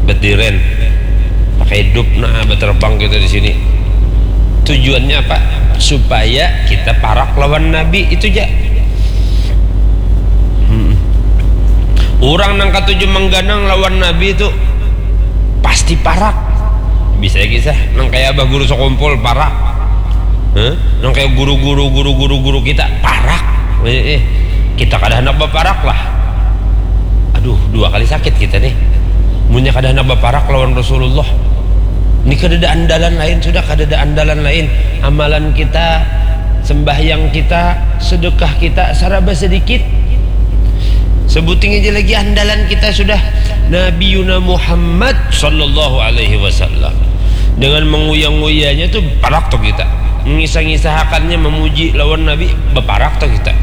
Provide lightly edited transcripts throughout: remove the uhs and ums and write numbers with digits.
betiren pakai hidup terbang kita di sini. Tujuannya apa? Supaya kita parak lawan Nabi itu aja. Orang nang katuju mengganang lawan Nabi itu pasti parak. Bisa ya kisah nang kayak abah guru sekompol parak, nang kayak guru kita parak. Kita kada hendak baparak lah. Aduh, 2 kali sakit kita nih. Munya kada hendak baparak lawan Rasulullah. Ini kada ada andalan lain, sudah kada ada andalan lain. Amalan kita, sembahyang kita, sedekah kita saraba sedikit. Sebuting aja lagi andalan kita sudah Nabiuna Muhammad sallallahu alaihi wasallam. Dengan menguyang-uyanya tuh parak tuh kita. Mengisah-ngisahkannya memuji lawan Nabi, beparak tuh kita.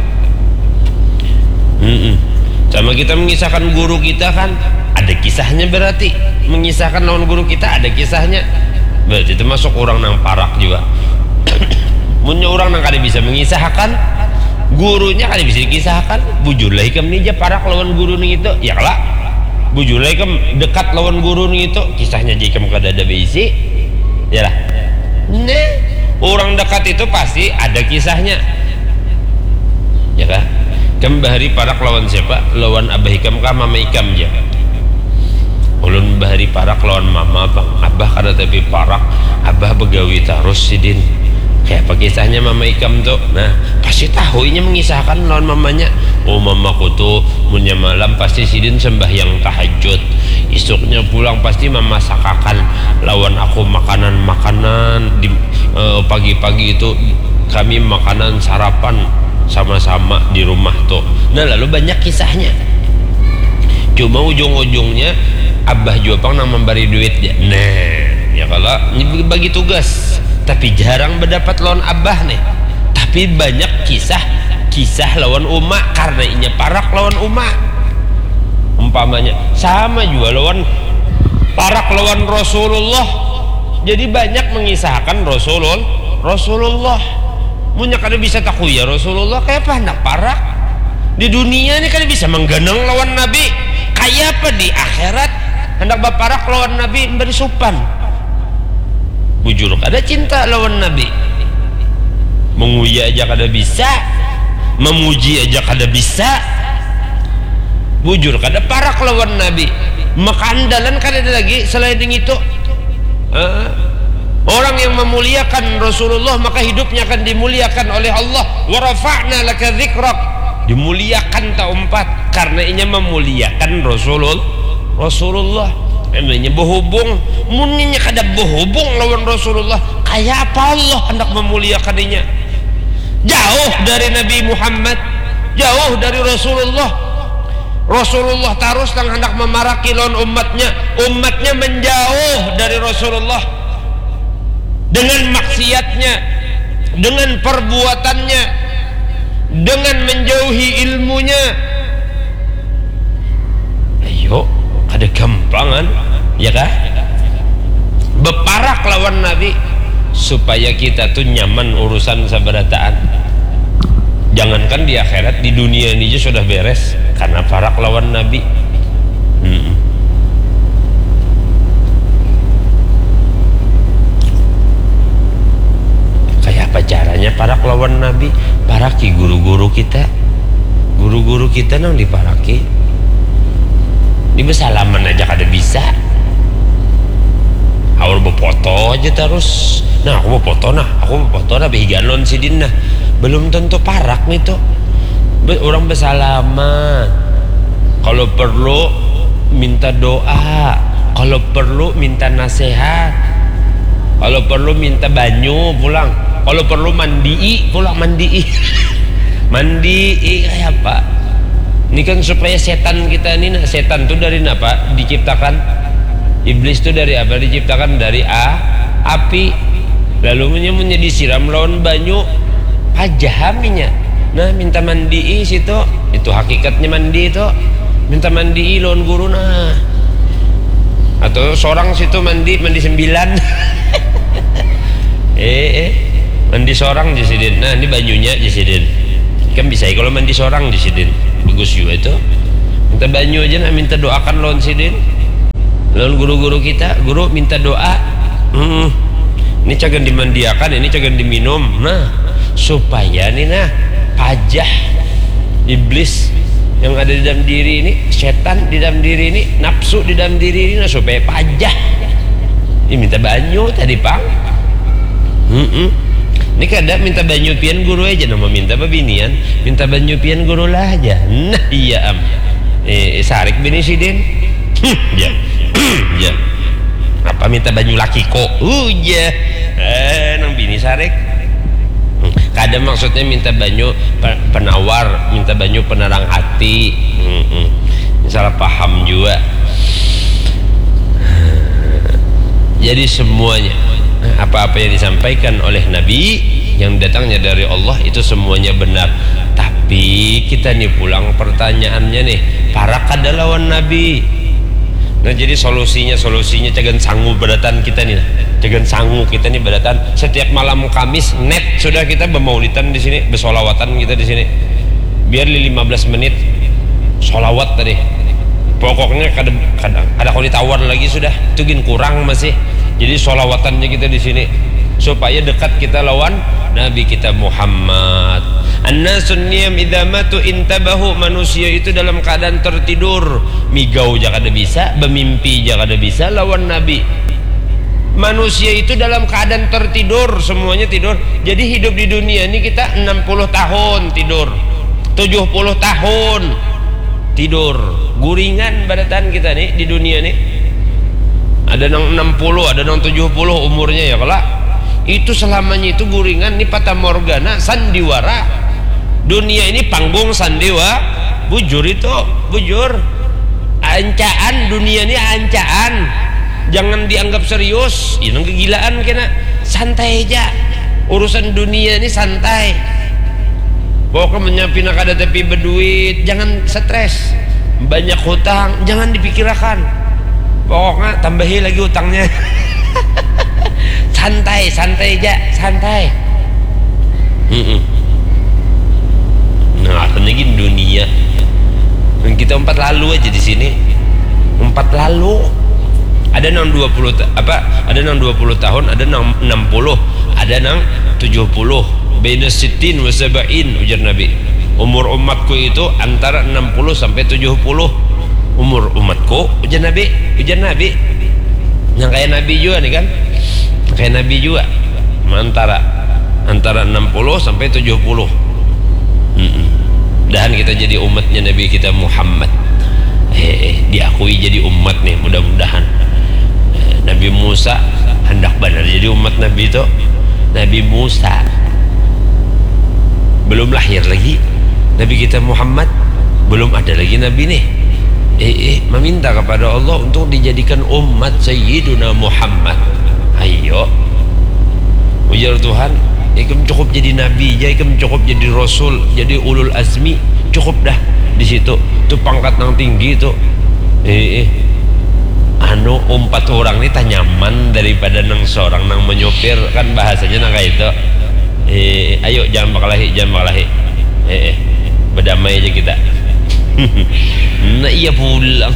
Sama kita mengisahkan guru kita kan ada kisahnya, berarti mengisahkan lawan guru kita ada kisahnya, berarti itu masuk orang nang parak juga. Punya orang nang kada bisa mengisahkan gurunya, kada bisa dikisahkan. Bujur lah ikam ni aja parak lawan guru ni itu, ya lah bujur lah ikam dekat lawan guru ni itu, kisahnya aja ikam kada ada bisi, ya lah. Nah, orang dekat itu pasti ada kisahnya, ya kan? Kam bahari parak lawan siapa? Lawan abah ikam kah mama ikam aja. Ulun bahari parak lawan mama bang abah kada tapi parak abah begawi terus sidin. Kayak apa kisahnya mama ikam tuh? Nah pasti tahu ini mengisahkan lawan mamanya. Oh mamaku tuh punya malam pasti sidin sembahyang tahajud, isuknya pulang pasti mama sakakan lawan aku makanan di pagi-pagi itu kami makanan sarapan sama-sama di rumah tuh. Nah lalu banyak kisahnya. Cuma ujung-ujungnya abah juapang nang memberi duit ya. Nah ya kalau bagi tugas, tapi jarang mendapat lawan abah nih. Tapi banyak kisah lawan umat karena inya parak lawan umat. Umpamanya sama juga lawan parak lawan Rasulullah. Jadi banyak mengisahkan Rasulullah. Munya kada bisa tahu ya Rasulullah kayak apa hendak parak di dunia ini, kada bisa mengganang lawan Nabi. Kayak apa di akhirat hendak baparak lawan Nabi memberi supan. Bujur kada cinta lawan Nabi. Menguya aja kada bisa, memuji aja kada bisa. Bujur kada parak lawan Nabi. Maka andalan kada ada lagi selain itu. Orang yang memuliakan Rasulullah maka hidupnya akan dimuliakan oleh Allah. Wa rafa'na laka dzikrak, dimuliakan tak umpat karena inya memuliakan Rasulullah. Emangnya berhubung muninya kada berhubung lawan Rasulullah, kayak apa Allah hendak memuliakan inya? Jauh dari Nabi Muhammad, jauh dari Rasulullah. Rasulullah terus yang hendak memaraki lawan umatnya menjauh dari Rasulullah dengan maksiatnya, dengan perbuatannya, dengan menjauhi ilmunya. Ayo ada gampangan ya kah? Beparak lawan Nabi supaya kita tuh nyaman urusan sabarataan. Jangankan di akhirat, di dunia ini aja sudah beres karena parak lawan Nabi. Kayak apa caranya parak lawan Nabi? Paraki guru-guru kita nang diparaki. Di bersalaman aja kada bisa. Awal berfoto aja terus. Nah aku berfoto nah behiganon sidin nah. Belum tentu parak nih tuh. Orang bersalaman. Kalau perlu minta doa, kalau perlu minta nasihat, kalau perlu minta banyu pulang, kalau perlu mandi pulang mandi kayak apa? Ini kan supaya setan kita ini, setan tuh dari apa diciptakan? Iblis tuh dari apa diciptakan? Dari api. Lalu punya disiram lawan banyu pajahaminya. Nah minta mandi situ, itu hakikatnya mandi itu. Minta mandi lawan guru nah. Atau seorang situ mandi 9. Mandi seorang jasidin. Nah ini banyunya jasidin. Kan bisa kalau mandi seorang jasidin. Bagus juga itu. Minta banyu aja nah, minta doakan lawan sidin. lawan guru-guru kita, guru minta doa, ini cagan dimandiakan, ini cagan diminum, nah supaya nih nah pajah iblis yang ada di dalam diri ini, setan di dalam diri ini, nafsu di dalam diri ini, nah supaya pajah. Ini minta banyu tadi pang. Ini kadang minta banyu pian guru aja, nama minta babinian, minta banyu pian guru lah aja. Nah iya am, sarik bini sidin, ya, ya. Apa minta banyu laki kok? Ya, nang bini sarik. Kadang maksudnya minta banyu penawar, minta banyu penerang hati. Salah paham juga. Jadi semuanya apa-apa yang disampaikan oleh Nabi yang datangnya dari Allah itu semuanya benar. Tapi kita nih pulang pertanyaannya nih, para kada lawan Nabi. Nah jadi solusinya cagan sanggup beratan kita nih, cagan sanggup kita nih beratan setiap malam Kamis net sudah kita bermaulidan di sini, bersolawatan kita di sini. Biar 15 menit solawat tadi. Pokoknya kadang kalau ditawar lagi sudah itu gin kurang masih. Jadi solawatannya kita di sini supaya dekat kita lawan Nabi kita Muhammad. An-nasun niyam idza matu intabahu, manusia itu dalam keadaan tertidur, migau jangan ada bisa, bermimpi jangan ada bisa lawan Nabi. Manusia itu dalam keadaan tertidur, semuanya tidur. Jadi hidup di dunia ini kita 60 tahun tidur, 70 tahun tidur, guringan badatan kita nih di dunia nih. Ada yang 60, ada yang 70 umurnya ya kalau itu selamanya itu guringan nih, fata morgana, sandiwara. Dunia ini panggung sandiwara, bujur itu, bujur. Ancaan dunia ini ancaan. Jangan dianggap serius, ini kegilaan kena. Santai aja. Urusan dunia ini santai. Pokoknya menyampina kada tapi berduit, jangan stres. Banyak hutang, jangan dipikirkan. Pokoknya tambahi lagi hutangnya. Santai aja, santai. Nah, akhirnya gini dunia. Kita 4 lalu aja di sini. 4 lalu. Ada yang 20 ada yang 20 tahun, ada yang 60, ada yang 70. Baina sittin wa sab'in ujar Nabi. Umur umatku itu antara 60 sampai 70. Umur umatku ujar Nabi, yang kayak Nabi juga nih kan, kayak Nabi juga antara 60 sampai 70. Dan kita jadi umatnya Nabi kita Muhammad, diakui jadi umat nih mudah-mudahan. Nabi Musa hendak benar jadi umat Nabi itu. Nabi Musa belum lahir lagi, Nabi kita Muhammad belum ada lagi Nabi nih. Meminta kepada Allah untuk dijadikan umat Sayyiduna Muhammad. Ayo ujar Tuhan, ikem cukup jadi nabi, ikem cukup jadi rasul, jadi ulul azmi, cukup dah di situ. Itu pangkat yang tinggi itu. Umpat orang ini tak nyaman daripada nang seorang nang menyopir, kan bahasanya nang kayak itu. Ayo jangan bakalahi, berdamai aja kita. Nah iya pulang.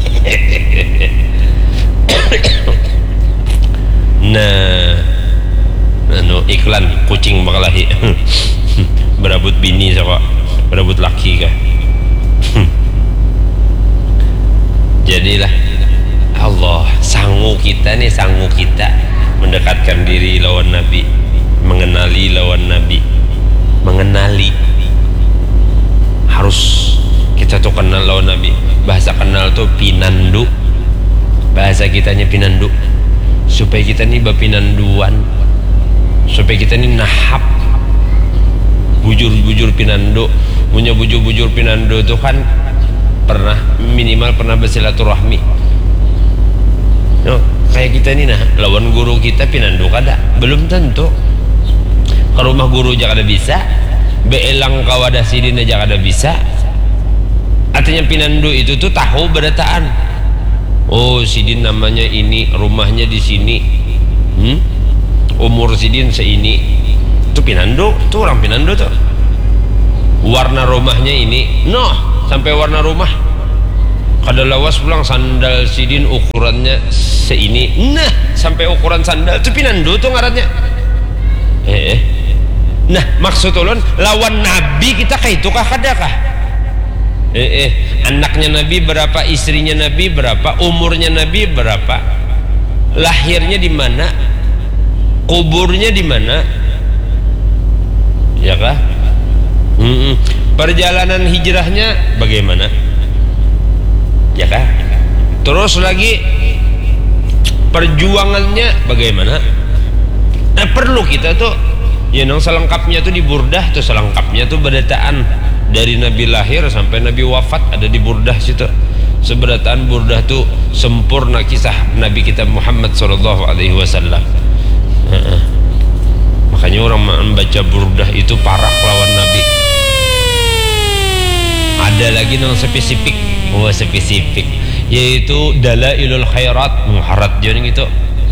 Nah, iklan kucing bakalahi. Berabut bini sama berabut laki kah. Jadilah Allah sanggup kita mendekatkan diri lawan Nabi, mengenali lawan Nabi, mengenali. Harus kita tuh kenal lawan Nabi. Bahasa kenal tuh pinandu, bahasa kitanya pinandu, supaya kita nih bapinanduan, supaya kita nih nahap bujur pinandu. Punya bujur pinandu tuh kan minimal pernah bersilaturahmi. No, kayak kita nih nah lawan guru kita pinandu kada, belum tentu. Ke rumah guru aja kada bisa, beelang kawadah sidin aja kada bisa. Artinya pinandu itu tuh tahu berataan. Oh sidin namanya ini, rumahnya di sini, umur sidin seini. Itu pinandu, tuh orang pinandu tuh. Warna rumahnya ini, sampai warna rumah. kada lawas pulang sandal sidin ukurannya seini, nah sampai ukuran sandal itu pinandu tuh ngarannya. Nah maksud ulun lawan nabi kita kayak itu kah kadakah? Anaknya nabi berapa, istrinya nabi berapa, umurnya nabi berapa, lahirnya di mana, kuburnya di mana, ya kah? Perjalanan hijrahnya bagaimana, ya kah? Terus lagi perjuangannya bagaimana? Nah perlu kita tuh ya nang selengkapnya tuh di burdah tuh, selengkapnya tuh berataan dari nabi lahir sampai nabi wafat ada di burdah situ. Seberataan burdah tuh sempurna kisah nabi kita Muhammad sallallahu alaihi wasallam. Makanya orang membaca burdah itu parak lawan nabi. Ada lagi yang spesifik, spesifik yaitu dalailul khairat, muharat jeung itu.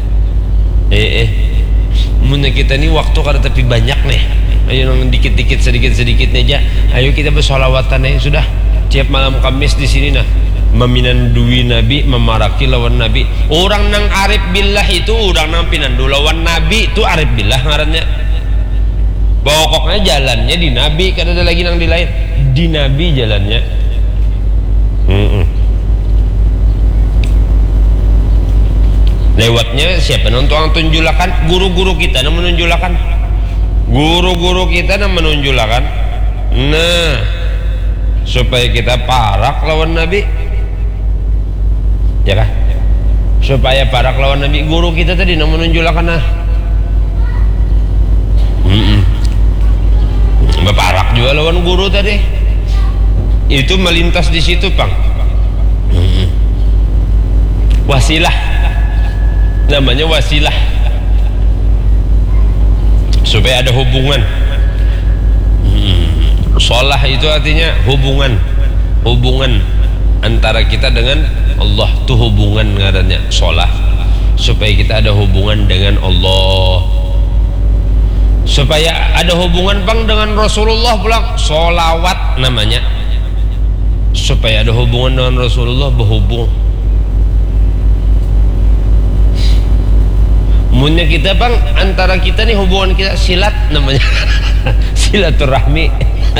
Mun kita ini waktu kada tapi banyak nih. Ayo nang dikit-dikit sedikit-sedikit aja. Ayo kita bersolawatan aja sudah. Tiap malam Kamis di sini nah. Meminandui nabi, memaraki lawan nabi. Orang nang arif billah itu orang nang pinandu lawan nabi itu arif billah ngarannya. Pokoknya jalannya di nabi, kada ada lagi nang di lain. Di nabi jalannya. Lewatnya siapa nonton tunjulakan? Guru-guru kita yang menunjulakan. Guru-guru kita yang menunjulakan. Nah, supaya kita parak lawan nabi, ya kah? Supaya parak lawan nabi, guru kita tadi yang menunjulakan nah. Berparak juga lawan guru tadi. Itu melintas di situ, Pang. Wasilah. Namanya wasilah. Supaya ada hubungan. Sholah itu artinya hubungan. Hubungan antara kita dengan Allah, itu hubungan ngarannya sholah. Supaya kita ada hubungan dengan Allah, supaya ada hubungan Bang dengan Rasulullah pulang, sholawat namanya. Supaya ada hubungan dengan Rasulullah, berhubung. Munnya kita Bang, antara kita nih hubungan kita silat namanya. Silaturahmi.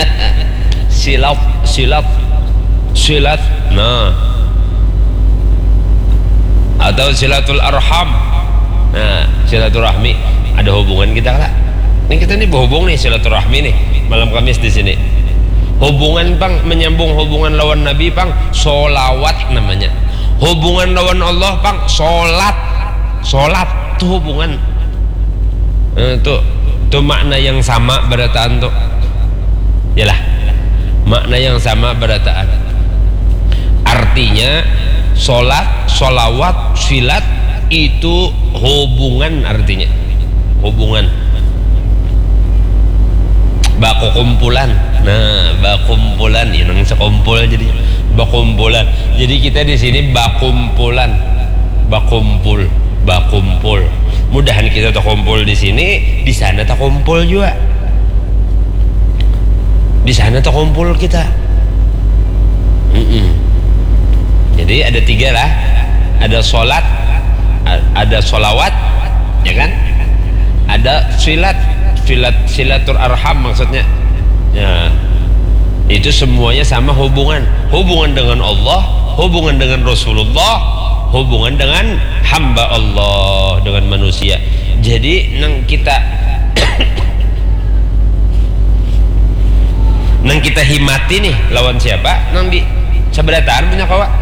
Silat. Nah, atau silatul arham. Nah, silaturahmi, ada hubungan kita lah. Ini kita nih berhubung nih, silaturahmi nih malam Kamis di sini. Hubungan Bang, menyambung hubungan lawan Nabi Bang, sholawat namanya. Hubungan lawan Allah Bang, sholat tuh hubungan. Tuh makna yang sama berataan tuh. Yalah, makna yang sama berataan. Artinya sholat, sholawat, silat itu hubungan, artinya hubungan. Baku kumpulan. Nah, bakumpulan ya nang sekumpul jadi bakumpulan. Jadi kita di sini bakumpulan. Bakumpul. Mudahan kita terkumpul di sini, di sana terkumpul juga. Di sana terkumpul kita. Jadi ada tiga lah. Ada sholat, ada sholawat, ya kan? Ada silatur arham maksudnya. Ya, itu semuanya sama hubungan dengan Allah, hubungan dengan Rasulullah, hubungan dengan hamba Allah, dengan manusia. Jadi nang kita himati nih lawan siapa? Nang di sabarataan punya kawa.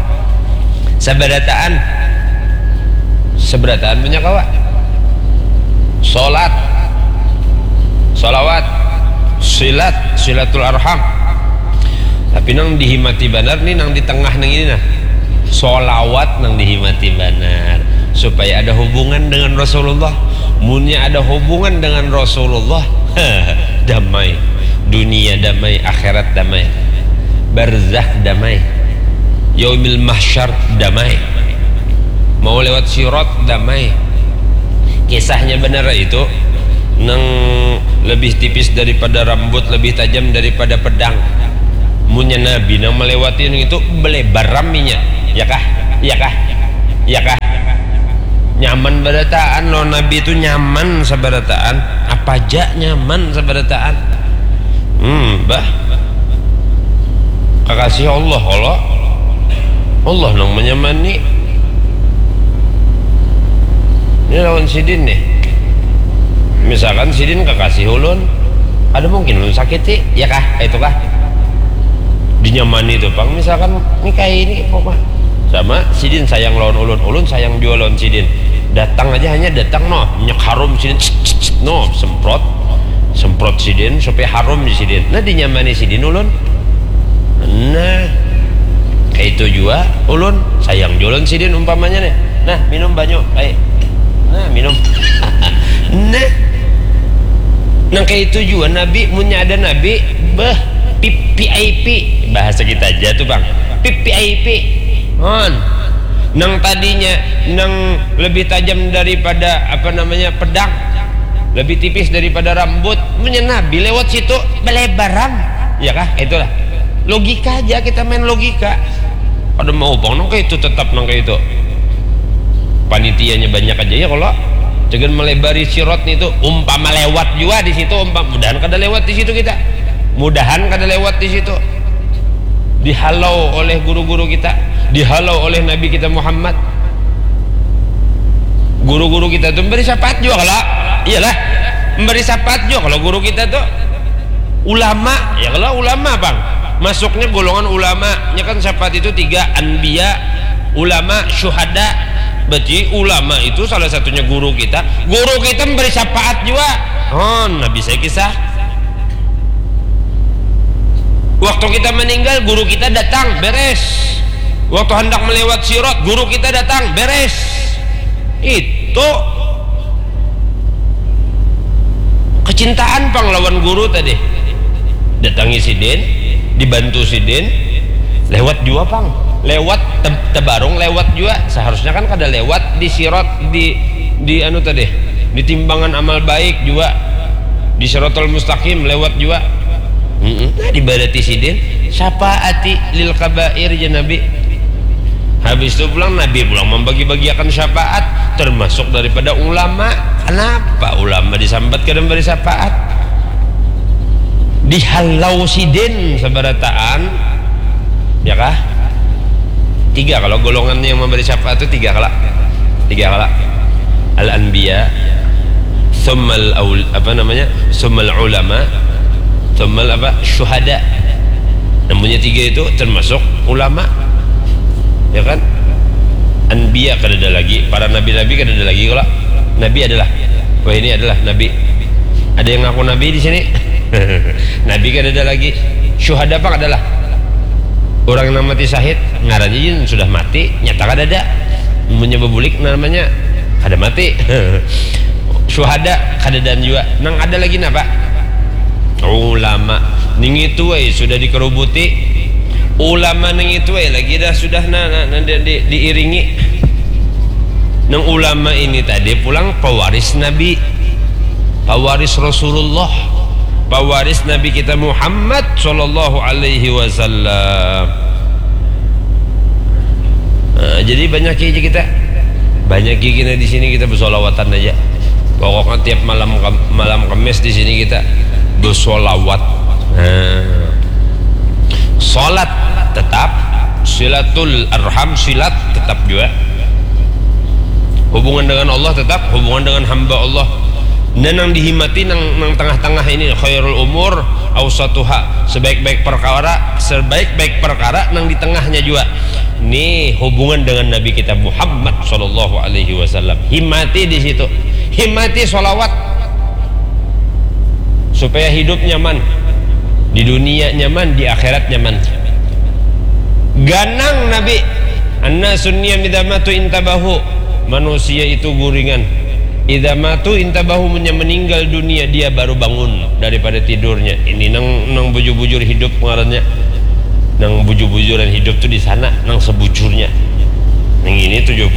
Sabarataan punya kawa. Salat, sholawat, silatul arham. Tapi nang dihimati benar nih, nang di tengah nang ini nah, sholawat nang dihimati benar, supaya ada hubungan dengan Rasulullah. Munnya ada hubungan dengan Rasulullah, damai dunia, damai akhirat, damai barzakh, damai yaumil mahsyar, damai mau lewat sirat, damai. Kisahnya benar itu nang lebih tipis daripada rambut, lebih tajam daripada pedang. Munnya Nabi nang melewati itu belebar raminya. ya kah, ya kah, ya kah. Nyaman barataan lo Nabi itu nyaman sabarataan, apa aja nyaman sabarataan. Bah kekasih Allah nang menyamani. Ini lawan sidin nih, misalkan sidin kekasih ulun, ada mungkin ulun sakiti ya kah, itu kah dinyamani itu bang. Misalkan ini kayak ini pokoknya sama sidin sayang lawan ulun sayang juga lawan sidin, datang aja hanya datang nyak harum sidin semprot sidin supaya harum di sidin, nah dinyamani sidin ulun. Nah kayak itu juga ulun sayang jualan sidin umpamanya nih, nah minum banyak nah minum nah kayak itu juga Nabi punya ada Nabi PIP bahasa kita aja tuh bang, PIP nang tadinya nang lebih tajam daripada apa namanya pedang, lebih tipis daripada rambut, punya Nabi lewat situ belebaran ya kah. Itulah logika aja, kita main logika. Ada mau bang nang kayak itu tetap nang kayak itu panitianya banyak aja ya. Kalau jangan melebari sirot nih tuh umpama lewat juga di situ, mudahan kada lewat di situ kita, mudahan kada lewat di situ, dihalau oleh guru-guru kita, dihalau oleh Nabi kita Muhammad. Guru-guru kita tuh memberi syafaat juga kalau iyalah memberi syafaat juga kalau guru kita tuh ulama ya. Kalau ulama bang masuknya golongan ulama nya kan syafaat itu 3, anbiya, ulama, syuhada. Berarti ulama itu salah satunya guru kita memberi syafaat juga. Nabi saya kisah waktu kita meninggal guru kita datang beres, waktu hendak melewat sirat guru kita datang beres. Itu kecintaan pang lawan guru tadi, datangi sidin, dibantu sidin, lewat juga pang, lewat tebarung lewat juga. Seharusnya kan kada lewat di sirat, di anu tadi, di timbangan amal baik juga, di siratal mustaqim lewat juga. Nah dibadati sidin syafaati lil kabair ya Nabi. Habis itu pulang Nabi pulang membagi-bagiakan syafaat termasuk daripada ulama. Kenapa ulama disambat kadang beri syafaat? Dihalau sidin sabarataan ya kah? 3 kalau golongan yang memberi syafaat itu 3 kala al-anbiya, thummal thummal ulama, thummal syuhada. Namanya 3 itu termasuk ulama ya kan. Anbiya kada ada lagi, para nabi-nabi kada ada lagi. Kalau nabi adalah ini adalah nabi, ada yang ngaku nabi di sini. Nabi kada ada lagi. Syuhada apa adalah orang yang mati syahid, ngarannya sudah mati nyata kada ada, menyebebulik namanya kada mati. Syuhada kada dan juga nang ada lagi napa ulama ning itu sudah dikerubuti. Ulama nang itu lagi dah sudah diiringi nang ulama ini tadi pulang pewaris Nabi, pewaris Rasulullah, pewaris Nabi kita Muhammad sallallahu alaihi wasallam. Jadi banyak aja kita, banyak kita di sini kita bersolawatan aja. Pokoknya tiap malam Kamis di sini kita bersolawat. Salat tetap, silatul arham silat tetap juga, hubungan dengan Allah tetap, hubungan dengan hamba Allah. Dan yang dihimati nang tengah-tengah ini khairul umur awsatuha, sebaik-baik perkara nang di tengahnya juga. Nih hubungan dengan Nabi kita Muhammad sallallahu alaihi wasallam. Himati di situ, himati sholawat supaya hidup nyaman, di dunia nyaman, di akhirat nyaman. Ganang Nabi, annasunniya midamatu intabahu, manusia itu guringan. Idamatu intabahu, meninggal dunia dia baru bangun daripada tidurnya. Ini nang bujur-bujur hidup ngarannya, nang bujur-bujuran hidup tuh di sana, nang sebujurnya. Yang ini 70,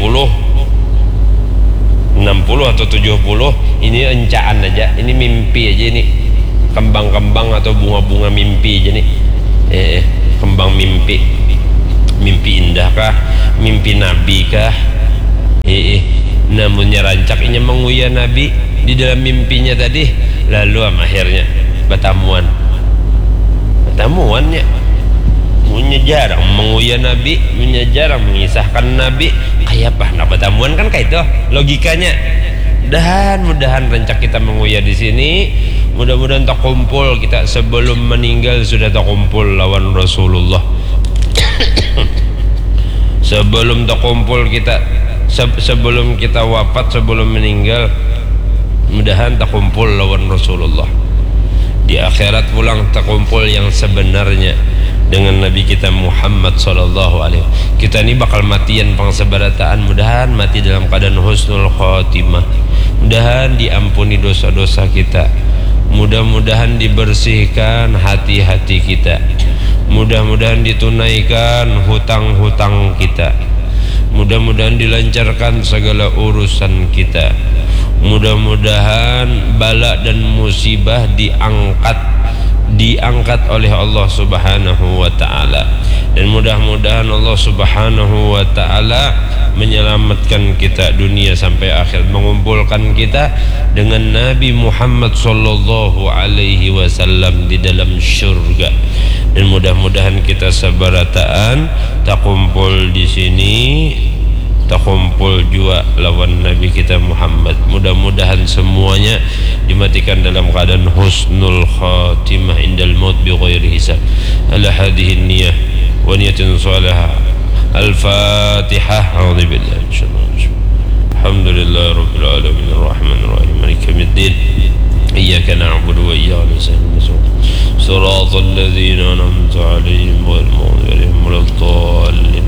60 atau 70, ini encaan aja, ini mimpi aja, ini kembang-kembang atau bunga-bunga mimpi aja nih, kembang mimpi. Mimpi indahkah, mimpi nabi kah? Namunnya rancaknya menguya nabi di dalam mimpinya tadi, lalu akhirnya batamuannya punya jarang menguya nabi, punya jarang mengisahkan nabi, kayak apa nak batamuan kan kayak itu logikanya. Mudahan rancak kita menguya di sini, mudah-mudahan tak kumpul kita sebelum meninggal sudah tak kumpul lawan Rasulullah. Sebelum tak kumpul kita, sebelum kita wafat, sebelum meninggal, mudahan tak kumpul lawan Rasulullah. Di akhirat pulang tak kumpul yang sebenarnya dengan Nabi kita Muhammad sallallahu alaihi wasallam. Kita ini bakal matian pangsebarataan, mudahan mati dalam keadaan husnul khotimah. Mudahan diampuni dosa-dosa kita. Mudah-mudahan dibersihkan hati-hati kita. Mudah-mudahan ditunaikan hutang-hutang kita. Mudah-mudahan dilancarkan segala urusan kita. Mudah-mudahan bala dan musibah diangkat oleh Allah Subhanahu wa taala, dan mudah-mudahan Allah Subhanahu wa taala menyelamatkan kita dunia sampai akhir, mengumpulkan kita dengan Nabi Muhammad sallallahu alaihi wasallam di dalam syurga. Dan mudah-mudahan kita sabarataan tak kumpul di sini, tak kumpul juga lawan Nabi kita Muhammad. Mudah-mudahan semuanya dimatikan dalam keadaan husnul khatimah indal maut bi ghairi hisab. Ala hadhihi niyyah wa niyatin salihah. Al-Fatihah. A'udzu billahi minasyaitonir rajim. Alhamdulillahi rabbil alamin arrahmanir rahim maliki yaumiddin. Iyyaka na'budu wa iyyaka nasta'in. Shiratal ladzina an'amta 'alaihim ghairil maghdubi 'alaihim waladdallin.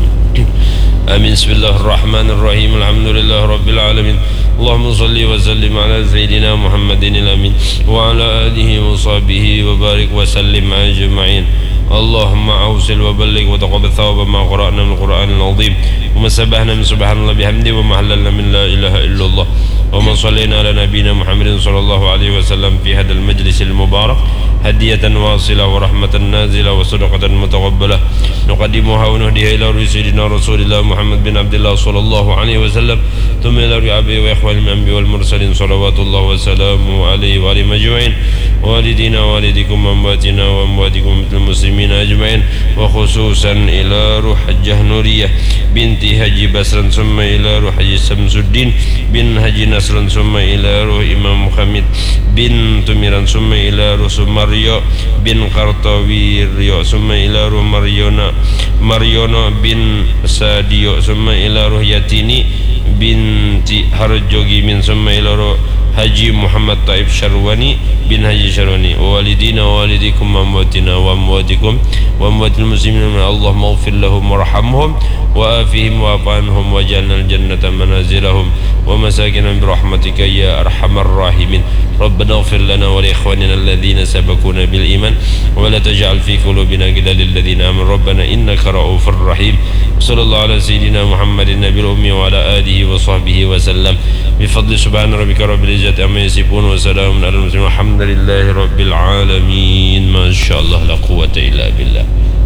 Amin. Bismillahirrahmanirrahim. Alhamdulillahi rabbil alamin. Allahumma salli wa sallim ala sayyidina Muhammadin al-amin wa ala alihi wa sahbihi wa barik wa sallim ajma'in. Allahumma awsil wa balligh wa taqabbal thawaba ma qara'na min al-Qur'an al-azim wa ma sabahna min subhanallah bihamdi wa ma halalna min la ilaha illallah wa ma sallayna ala nabiyyina Muhammadin sallallahu alaihi wasallam fi hadzal majlis al-mubarak hadiyatan wasilah wa rahmatan nazilah wa sadaqatan mutaqabbalah nuqaddimuha wa nuhdiha ila sayyidina Rasulillah Muhammad bin Abdullah sallallahu alaihi wasallam thumma ila abi wa ikhwanil anbiya wal mursalin salawatullah wa salamu alaihi wa alihi majma'in walidina walidikum amwatina wa amwatikum mithl muslimin ajma'in wa khususan ila ruh Hajjah Nuriyah binti Haji Basran summa ila ruh Haji Samsuddin bin Haji Nasran summa ila ruh Imam Hamid bin Tumiran summa ila ruh Sumaryo bin Kartawiryo summa ila ruh Maryono bin Sadio summa ila ruh Yatini binti Harjogi min summa ila ruh Haji Muhammad Taib Syarwani bin Haji Syarwani wa walidina wa walidikum wa amwatina wa amwatikum wa amwatil muslimin. Allah maghfir lahum warhamhum wa afihim wa afanhum wa jannal jannata manazilahum wa masakinahum birahmatika ya arhamar rahimin. Rabbana ighfir lana wa li ikhwanina alladhina sabaquna bil iman wa la taj'al fi qulubina ghillan lil ladzina amanu rabbana innaka ra'ufur rahim. Sallallahu ala sayyidina Muhammadin nabiyil ummi wa ala alihi wa sahbihi wa sallam bi fadli subhana rabbika rabbil izzati amma yasifun wa salamun alal mursalin walhamdulillahi rabbil alamin. Masyaallah la quwwata illa billah.